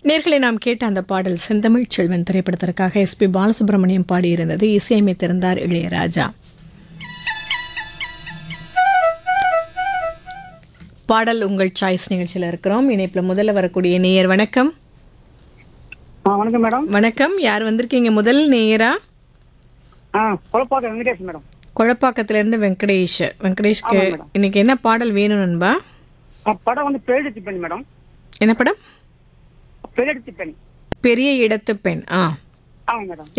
நேர்களை நாம் கேட்ட அந்த பாடல் செந்தமிழ் செல்வன் திரைப்படத்திற்காக எஸ்பி பாலசுப்ரமணியம் பாடியிருந்தது. இசையமைத்திருந்தார் இளையராஜா. பாடல் உங்கள் சாய்ஸ் நிகழ்ச்சியில் இருக்கிறோம். இணைப்பில் முதல்ல வரக்கூடிய நேயர் வணக்கம். வணக்கம் மேடம். வணக்கம், யார் வந்திருக்கீங்க? முதல் நேயரா? குழப்பாக்கம் வெங்கடேஷ் மேடம். குழப்பாக்கத்திலிருந்து வெங்கடேஷ். வெங்கடேஷ்க்கு ஆமாம் மேடம். இன்னைக்கு என்ன பாடல் வேணும் நண்பா? படம் வந்து பெரிய பெண் மேடம். என்ன படம்? பெரிய பெண். பெரிய இடத்து பெண். ஆமாம் மேடம்.